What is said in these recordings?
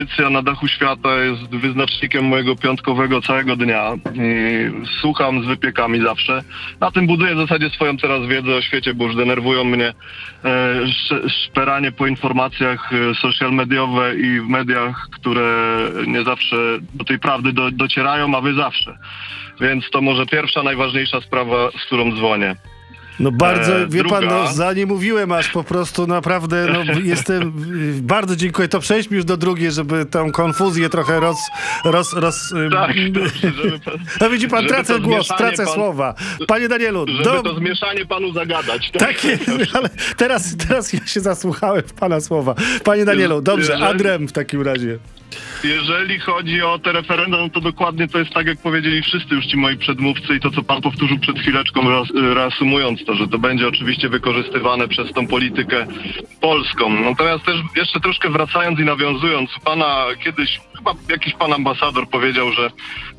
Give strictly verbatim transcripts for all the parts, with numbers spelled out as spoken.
Audycja Na Dachu Świata jest wyznacznikiem mojego piątkowego całego dnia. I słucham z wypiekami zawsze. Na tym buduję w zasadzie swoją teraz wiedzę o świecie, bo już denerwują mnie e, sz, szperanie po informacjach e, social mediowe i w mediach, które nie zawsze do tej prawdy do, docierają, a wy zawsze. Więc to może pierwsza, najważniejsza sprawa, z którą dzwonię. No bardzo, E, wie druga. pan, no, za nie mówiłem, aż po prostu naprawdę, no jestem, bardzo dziękuję. To przejdźmy już do drugiej, żeby tą konfuzję trochę roz... roz, roz Tak, dobrze, żeby pan, no widzi pan, żeby tracę to głos, zmieszanie tracę pan- słowa. Panie Danielu, Żeby do... to zmieszanie panu zagadać. Tak jest, ale teraz, teraz ja się zasłuchałem w pana słowa. Panie Danielu, dobrze, Jeżeli- Adrem w takim razie. Jeżeli chodzi o te referenda, no to dokładnie to jest tak, jak powiedzieli wszyscy już ci moi przedmówcy i to, co pan powtórzył przed chwileczką, reas- reasumując to, że to będzie oczywiście wykorzystywane przez tą politykę polską. Natomiast też jeszcze troszkę wracając i nawiązując, pana kiedyś, chyba jakiś pan ambasador powiedział, że e,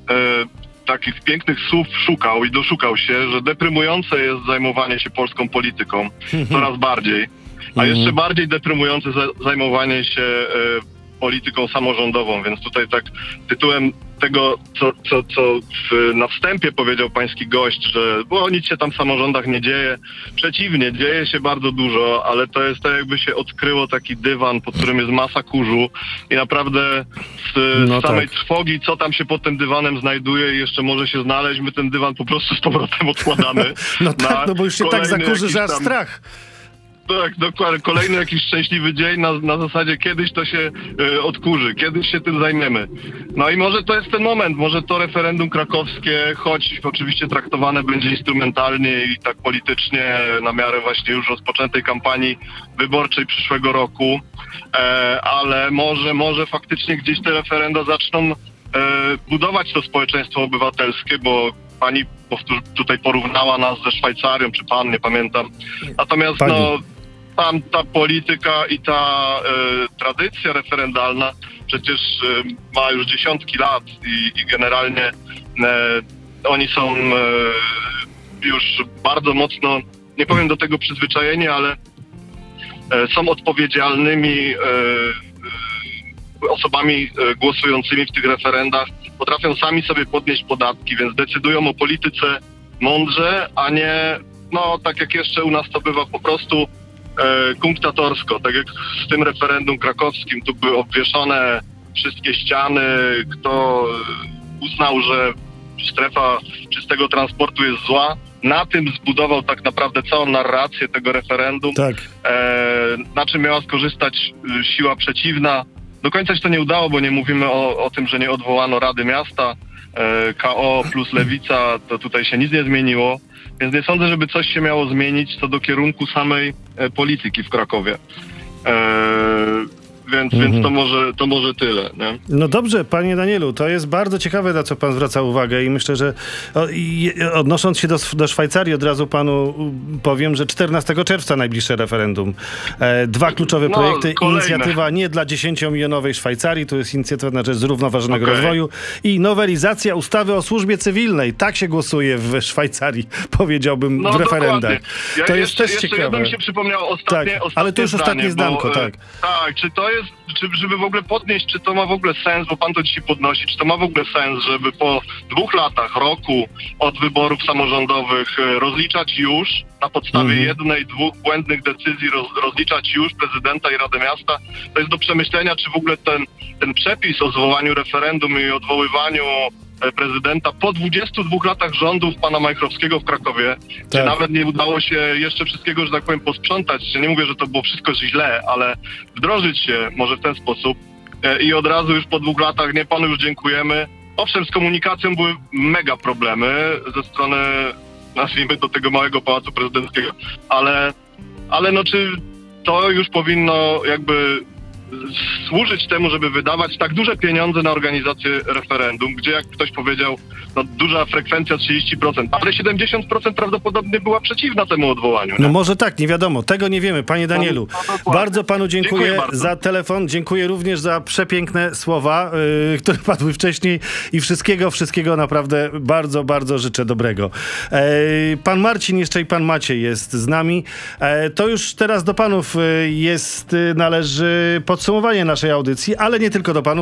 takich pięknych słów szukał i doszukał się, że deprymujące jest zajmowanie się polską polityką coraz bardziej, a jeszcze bardziej deprymujące za- zajmowanie się e, polityką samorządową, więc tutaj tak tytułem tego, co, co, co w, na wstępie powiedział pański gość, że bo nic się tam w samorządach nie dzieje. Przeciwnie, dzieje się bardzo dużo, ale to jest tak, jakby się odkryło taki dywan, pod którym jest masa kurzu i naprawdę z, No z samej tak. trwogi, co tam się pod tym dywanem znajduje i jeszcze może się znaleźć, my ten dywan po prostu z powrotem odkładamy. No na tak, no bo już się tak kolejny zakurzy, że aż jakiś tam- strach. Tak, dokładnie. Kolejny jakiś szczęśliwy dzień na, na zasadzie kiedyś to się e, odkurzy, kiedyś się tym zajmiemy. No i może to jest ten moment, może to referendum krakowskie, choć oczywiście traktowane będzie instrumentalnie i tak politycznie na miarę właśnie już rozpoczętej kampanii wyborczej przyszłego roku, e, ale może, może faktycznie gdzieś te referenda zaczną e, budować to społeczeństwo obywatelskie, bo pani powtór- tutaj porównała nas ze Szwajcarią, czy pan, nie pamiętam. Natomiast Pani. no, tam ta polityka i ta e, tradycja referendalna przecież e, ma już dziesiątki lat i, i generalnie e, oni są e, już bardzo mocno, nie powiem do tego przyzwyczajeni, ale e, są odpowiedzialnymi e, e, osobami e, głosującymi w tych referendach, potrafią sami sobie podnieść podatki, więc decydują o polityce mądrze, a nie, no tak jak jeszcze u nas to bywa po prostu e, kunktatorsko, tak jak z tym referendum krakowskim, tu były obwieszone wszystkie ściany, kto uznał, że strefa czystego transportu jest zła, na tym zbudował tak naprawdę całą narrację tego referendum, Tak. e, na czym miała skorzystać y, siła przeciwna. Do końca się to nie udało, bo nie mówimy o, o tym, że nie odwołano Rady Miasta, e, K O plus Lewica, to tutaj się nic nie zmieniło, więc nie sądzę, żeby coś się miało zmienić co do kierunku samej e, polityki w Krakowie. E, więc, Mhm. więc to może, to może tyle, nie? No dobrze, panie Danielu, to jest bardzo ciekawe, na co pan zwraca uwagę i myślę, że o, i, odnosząc się do, do Szwajcarii, od razu panu powiem, że czternastego czerwca najbliższe referendum. E, dwa kluczowe No, projekty. kolejne. Inicjatywa nie dla dziesięciomilionowej Szwajcarii, to jest inicjatywa na rzecz zrównoważonego Okej. rozwoju i nowelizacja ustawy o służbie cywilnej. Tak się głosuje w Szwajcarii, powiedziałbym, No w referendach. dokładnie. Ja To jest jeszcze, też jeszcze ciekawe. jedno mi się przypomniało ostatnie, Tak, ostatnie ale to już zdanie, ostatnie zdanko, bo, e, tak. Tak, czy to jest, czy, żeby w ogóle podnieść, czy to ma w ogóle sens, bo pan to dzisiaj podnosi, czy to ma w ogóle sens, żeby po dwóch latach, roku od wyborów samorządowych e, rozliczać już, na podstawie Mhm. jednej, dwóch błędnych decyzji roz, rozliczać już prezydenta i Radę Miasta. To jest do przemyślenia, czy w ogóle ten, ten przepis o zwołaniu referendum i odwoływaniu e, prezydenta po dwudziestu dwóch latach rządów pana Majchrowskiego w Krakowie, Tak. czy nawet nie udało się jeszcze wszystkiego, że tak powiem, posprzątać. Nie mówię, że to było wszystko źle, ale wdrożyć się może w ten sposób e, i od razu już po dwóch latach, nie, panu już dziękujemy. Owszem, z komunikacją były mega problemy ze strony, nazwijmy to, tego małego pałacu prezydenckiego, ale, ale no czy to już powinno jakby służyć temu, żeby wydawać tak duże pieniądze na organizację referendum, gdzie jak ktoś powiedział, no duża frekwencja trzydzieści procent, ale siedemdziesiąt procent prawdopodobnie była przeciwna temu odwołaniu. No nie? może tak, nie wiadomo. Tego nie wiemy. Panie Danielu, No, no dokładnie. bardzo panu dziękuję, Dziękuję bardzo. za telefon. Dziękuję również za przepiękne słowa, yy, które padły wcześniej i wszystkiego, wszystkiego naprawdę bardzo, bardzo życzę dobrego. E, pan Marcin jeszcze i pan Maciej jest z nami. E, to już teraz do panów y, jest, y, należy podsumować podsumowanie naszej audycji, ale nie tylko do panów.